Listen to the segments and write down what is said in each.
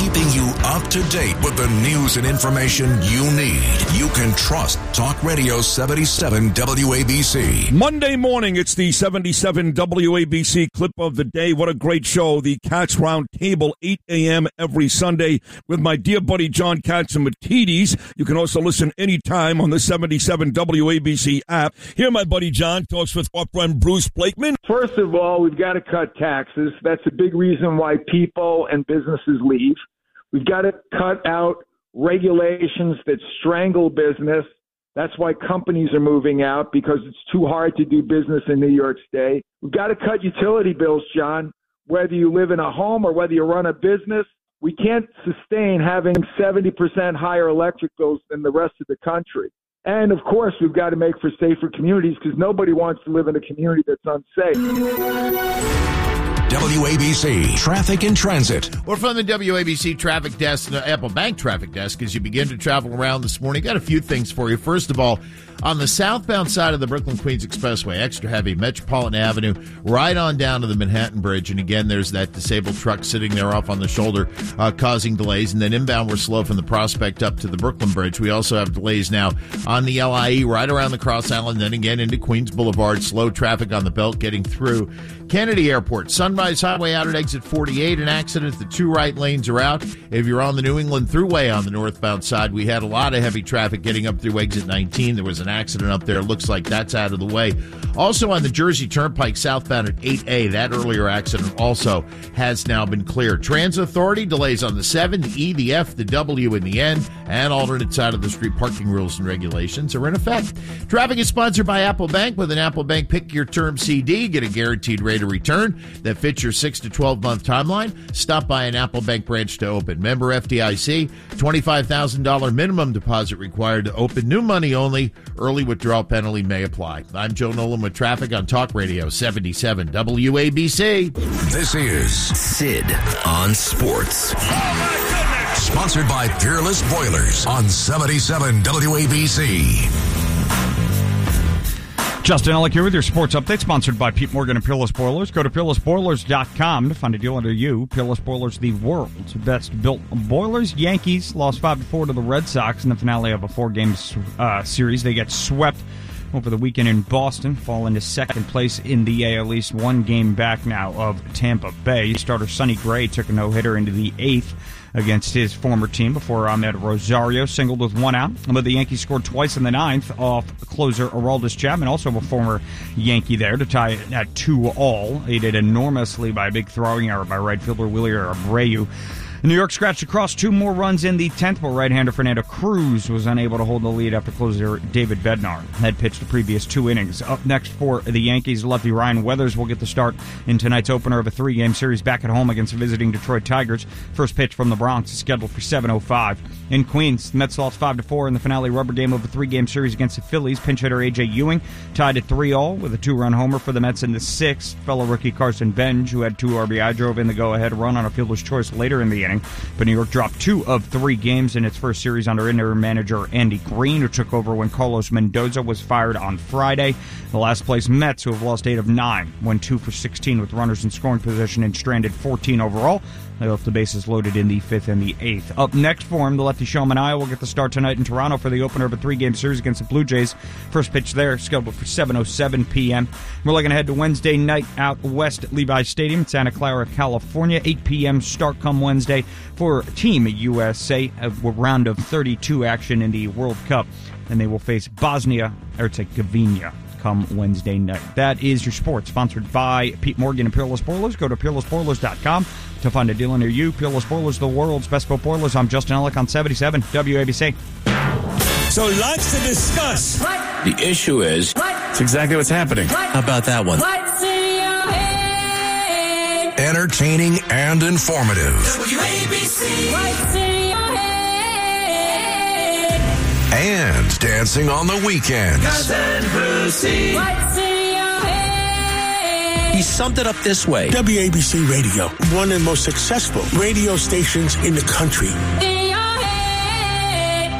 keeping you up to date with the news and information you need. You can trust Talk Radio 77 WABC. Monday morning, it's the 77 WABC clip of the day. What a great show. The Cats Round Table, 8 a.m. every Sunday with my dear buddy John Catsimatidis. You can also listen anytime on the 77 WABC app. Here, my buddy John talks with our friend Bruce Blakeman. First of all, we've got to cut taxes. That's a big reason why people and businesses leave. We've got to cut out regulations that strangle business. That's why companies are moving out, because it's too hard to do business in New York State. We've got to cut utility bills, John, whether you live in a home or whether you run a business. We can't sustain having 70% higher electric bills than the rest of the country. And, of course, we've got to make for safer communities, because nobody wants to live in a community that's unsafe. WABC Traffic and Transit. We're from the WABC Traffic Desk, the Apple Bank Traffic Desk. As you begin to travel around this morning, got a few things for you. First of all, on the southbound side of the Brooklyn-Queens Expressway, extra heavy, Metropolitan Avenue, right on down to the Manhattan Bridge. And again, there's that disabled truck sitting there off on the shoulder, causing delays. And then inbound, we're slow from the Prospect up to the Brooklyn Bridge. We also have delays now on the LIE right around the Cross Island, then again into Queens Boulevard. Slow traffic on the belt getting through Kennedy Airport. Sunrise Highway out at exit 48, an accident. The two right lanes are out. If you're on the New England Thruway on the northbound side, we had a lot of heavy traffic getting up through exit 19. There was an accident up there. It looks like that's out of the way. Also on the Jersey Turnpike southbound at 8A, that earlier accident also has now been cleared. Transit Authority delays on the 7, the E, the F, the W, and the N, and alternate side of the street parking rules and regulations are in effect. Traffic is sponsored by Apple Bank. With an Apple Bank Pick Your Term CD, get a guaranteed rate of return that fits your 6 to 12-month timeline. Stop by an Apple Bank branch to open. Member FDIC, $25,000 minimum deposit required to open. New money only. Early withdrawal penalty may apply. I'm Joe Nolan with traffic on Talk Radio 77 WABC. This is Sid on Sports. Oh, my goodness! Sponsored by Peerless Boilers on 77 WABC. Justin Ellick here with your sports update, sponsored by Pete Morgan and Peerless Boilers. Go to peerlessboilers.com to find a deal under you. Peerless Boilers, the world's best-built boilers. Yankees lost 5-4 to the Red Sox in the finale of a 4-game series. They get swept over the weekend in Boston, fall into second place in the AL East, 1 game back now of Tampa Bay. Starter Sonny Gray took a no-hitter into the 8th against his former team before Ahmed Rosario singled with 1 out. But the Yankees scored twice in the 9th off closer Aroldis Chapman, also a former Yankee there, to tie it at 2-all, aided enormously by a big throwing error by right fielder Wilyer Abreu. New York scratched across 2 more runs in the 10th, but right-hander Fernando Cruz was unable to hold the lead after closer David Bednar had pitched the previous 2 innings. Up next for the Yankees, lefty Ryan Weathers will get the start in tonight's opener of a 3-game series back at home against visiting Detroit Tigers. First pitch from the Bronx is scheduled for 7:05. In Queens, the Mets lost 5-4 in the finale rubber game of a 3-game series against the Phillies. Pinch hitter A.J. Ewing tied at 3-all with a 2-run homer for the Mets in the 6th. Fellow rookie Carson Benj, who had 2 RBI, drove in the go-ahead run on a fielder's choice later in the inning. But New York dropped 2 of 3 games in its first series under interim manager Andy Green, who took over when Carlos Mendoza was fired on Friday. The last-place Mets, who have lost 8 of 9, went 2 for 16 with runners in scoring position and stranded 14 overall. They left the bases loaded in the 5th and the 8th. Up next for him, the lefty Sean Manaea will get the start tonight in Toronto for the opener of a 3-game series against the Blue Jays. First pitch there, scheduled for 7:07 p.m. We're looking ahead to Wednesday night out west at Levi's Stadium in Santa Clara, California. 8 p.m. start come Wednesday for Team USA, a round of 32 action in the World Cup. And they will face Bosnia-Herzegovina come Wednesday night. That is your sports, sponsored by Pete Morgan and Peerless Boilers. Go to peerlessboilers.com to find a deal near you. Peerless Boilers, the world's best built boilers. I'm Justin Ellick on 77 WABC. So lots to discuss. What? The issue is, What? it's exactly what's happening. What? How about that one? What's in your head? Entertaining and informative. WABC. What's in your head? And dancing on the weekends. Cousin Brucey. What's in your head? He summed it up this way. WABC Radio, one of the most successful radio stations in the country. In your head.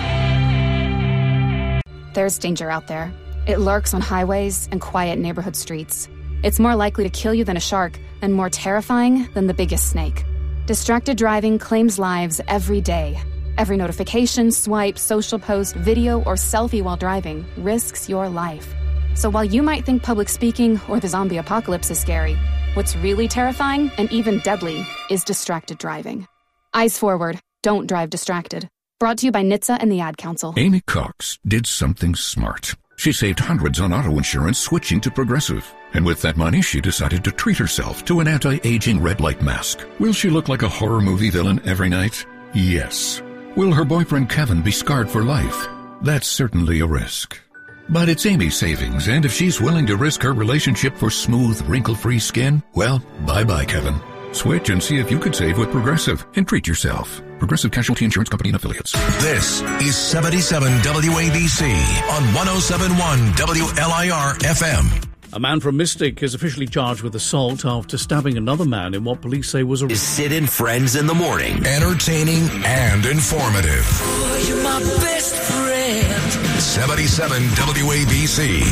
There's danger out there. It lurks on highways and quiet neighborhood streets. It's more likely to kill you than a shark and more terrifying than the biggest snake. Distracted driving claims lives every day. Every notification, swipe, social post, video, or selfie while driving risks your life. So while you might think public speaking or the zombie apocalypse is scary, what's really terrifying and even deadly is distracted driving. Eyes forward. Don't drive distracted. Brought to you by NHTSA and the Ad Council. Amy Cox did something smart. She saved hundreds on auto insurance switching to Progressive. And with that money, she decided to treat herself to an anti-aging red light mask. Will she look like a horror movie villain every night? Yes. Will her boyfriend Kevin be scarred for life? That's certainly a risk. But it's Amy's savings, and if she's willing to risk her relationship for smooth, wrinkle-free skin, well, bye-bye, Kevin. Switch and see if you could save with Progressive and treat yourself. Progressive Casualty Insurance Company and Affiliates. This is 77 WABC on 107.1 WLIR FM. A man from Mystic is officially charged with assault after stabbing another man in what police say was a... Sid and Friends in the morning. Entertaining and informative. Oh, you're my best friend. 77 WABC.